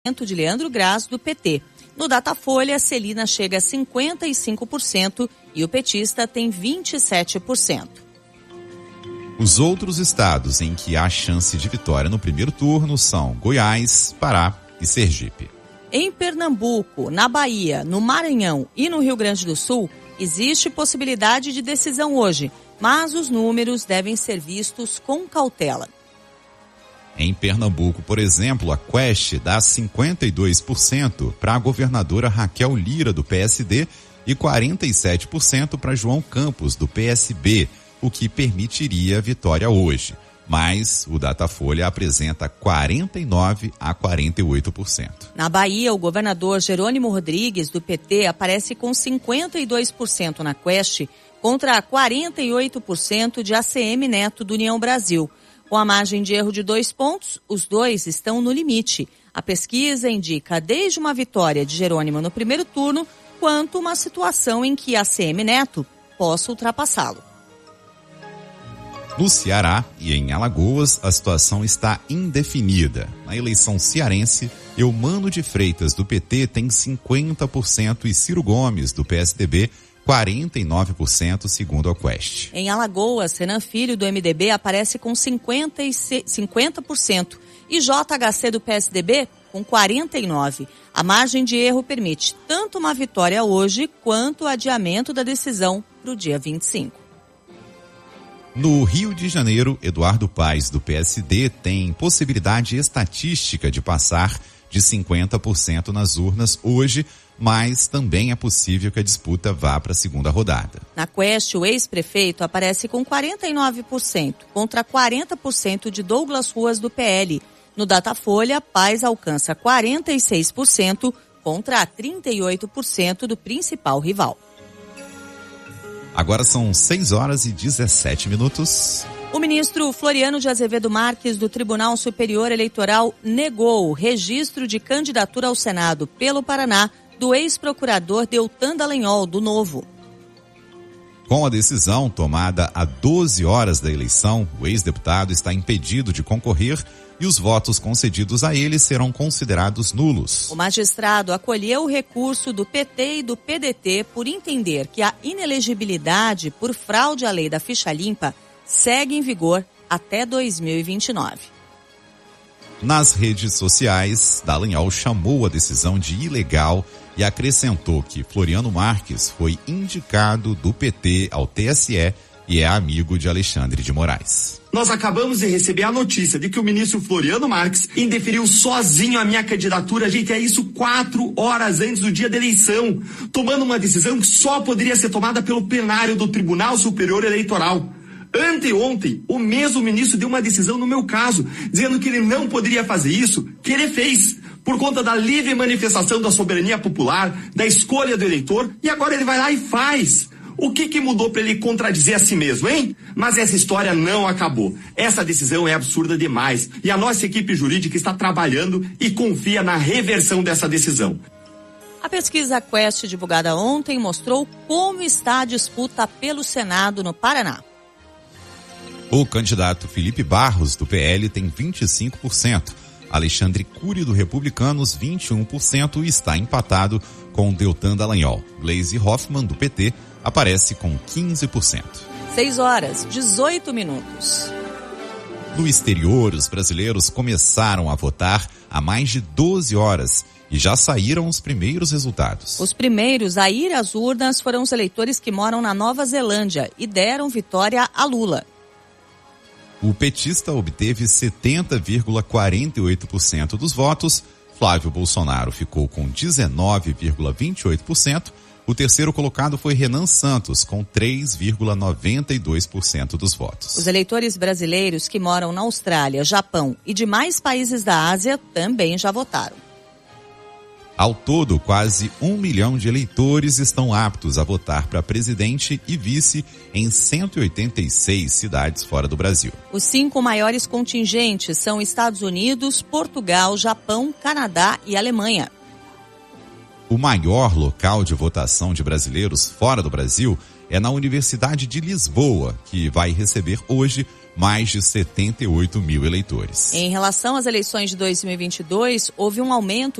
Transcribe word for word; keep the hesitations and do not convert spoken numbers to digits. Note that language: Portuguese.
de Leandro Graz, do P T. No Datafolha, Celina chega a cinquenta e cinco por cento e o petista tem vinte e sete por cento. Os outros estados em que há chance de vitória no primeiro turno são Goiás, Pará e Sergipe. Em Pernambuco, na Bahia, no Maranhão e no Rio Grande do Sul, existe possibilidade de decisão hoje, mas os números devem ser vistos com cautela. Em Pernambuco, por exemplo, a Quest dá cinquenta e dois por cento para a governadora Raquel Lira, do P S D, e quarenta e sete por cento para João Campos, do P S B, o que permitiria a vitória hoje. Mas o Datafolha apresenta quarenta e nove a quarenta e oito por cento. Na Bahia, o governador Jerônimo Rodrigues, do P T, aparece com cinquenta e dois por cento na Quest contra quarenta e oito por cento de A C M Neto, do União Brasil. Com a margem de erro de dois pontos, os dois estão no limite. A pesquisa indica desde uma vitória de Jerônimo no primeiro turno, quanto uma situação em que A C M Neto possa ultrapassá-lo. No Ceará e em Alagoas, a situação está indefinida. Na eleição cearense, Eumano de Freitas, do P T, tem cinquenta por cento e Ciro Gomes, do P S D B, quarenta e nove por cento, segundo a Quest. Em Alagoas, Renan Filho, do M D B, aparece com cinquenta por cento e J H C, do P S D B, com quarenta e nove por cento. A margem de erro permite tanto uma vitória hoje quanto o adiamento da decisão para o dia vinte e cinco. No Rio de Janeiro, Eduardo Paes, do P S D, tem possibilidade estatística de passar de cinquenta por cento nas urnas hoje, mas também é possível que a disputa vá para a segunda rodada. Na Quest, o ex-prefeito aparece com quarenta e nove por cento contra quarenta por cento de Douglas Ruas, do P L. No Datafolha, Paes alcança quarenta e seis por cento contra trinta e oito por cento do principal rival. Agora são seis horas e dezessete minutos. O ministro Floriano de Azevedo Marques, do Tribunal Superior Eleitoral, negou o registro de candidatura ao Senado pelo Paraná do ex-procurador Deltan Dallagnol, do Novo. Com a decisão tomada a doze horas da eleição, o ex-deputado está impedido de concorrer e os votos concedidos a ele serão considerados nulos. O magistrado acolheu o recurso do P T e do P D T por entender que a inelegibilidade por fraude à lei da ficha limpa segue em vigor até dois mil e vinte e nove. Nas redes sociais, Dallagnol chamou a decisão de ilegal e acrescentou que Floriano Marques foi indicado do P T ao T S E e é amigo de Alexandre de Moraes. Nós acabamos de receber a notícia de que o ministro Floriano Marques indeferiu sozinho a minha candidatura. Gente, é isso quatro horas antes do dia da eleição, tomando uma decisão que só poderia ser tomada pelo plenário do Tribunal Superior Eleitoral. Anteontem, o mesmo ministro deu uma decisão no meu caso, dizendo que ele não poderia fazer isso, que ele fez, por conta da livre manifestação da soberania popular, da escolha do eleitor, e agora ele vai lá e faz. O que que mudou para ele contradizer a si mesmo, hein? Mas essa história não acabou. Essa decisão é absurda demais e a nossa equipe jurídica está trabalhando e confia na reversão dessa decisão. A pesquisa Quest, divulgada ontem, mostrou como está a disputa pelo Senado no Paraná. O candidato Felipe Barros, do P L, tem vinte e cinco por cento. Alexandre Cury, do Republicanos, vinte e um por cento e está empatado com Deltan Dallagnol. Gleisi Hoffmann, do P T, aparece com quinze por cento. seis horas, dezoito minutos. No exterior, os brasileiros começaram a votar há mais de doze horas e já saíram os primeiros resultados. Os primeiros a ir às urnas foram os eleitores que moram na Nova Zelândia e deram vitória a Lula. O petista obteve setenta vírgula quarenta e oito por cento dos votos, Flávio Bolsonaro ficou com dezenove vírgula vinte e oito por cento, o terceiro colocado foi Renan Santos, com três vírgula noventa e dois por cento dos votos. Os eleitores brasileiros que moram na Austrália, Japão e demais países da Ásia também já votaram. Ao todo, quase um milhão de eleitores estão aptos a votar para presidente e vice em cento e oitenta e seis cidades fora do Brasil. Os cinco maiores contingentes são Estados Unidos, Portugal, Japão, Canadá e Alemanha. O maior local de votação de brasileiros fora do Brasil é na Universidade de Lisboa, que vai receber hoje mais de setenta e oito mil eleitores. Em relação às eleições de dois mil e vinte e dois, houve um aumento